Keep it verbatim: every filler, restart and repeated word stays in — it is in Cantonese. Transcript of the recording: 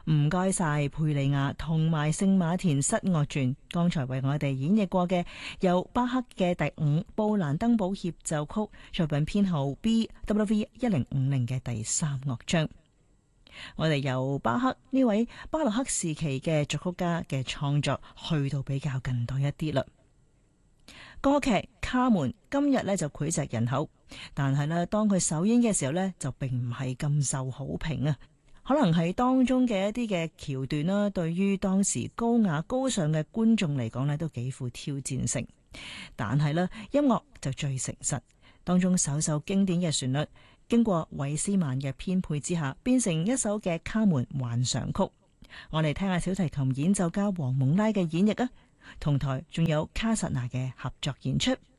唔該晒佩利亞同埋聖馬田室樂團，剛才為我哋演繹過嘅由巴克嘅第五布蘭登堡協奏曲作品編號 B W V 一零五零嘅第三樂章。我哋由巴克呢位巴洛克時期嘅作曲家嘅創作去到比較近代一啲啦。歌劇《卡門》今日咧就膾炙人口，但係咧當佢首演嘅時候咧就並唔係咁受好評啊。可能係當中嘅一啲嘅橋段啦，對於當時高雅高尚嘅觀眾嚟講咧都幾富挑戰性。但係咧音樂就最誠實，當中首首經典嘅旋律經過韋斯曼嘅編配之下，變成一首嘅卡門幻想曲。我哋聽下小提琴演奏家黃蒙拉嘅演繹啊，同台仲有卡薩納嘅合作演出。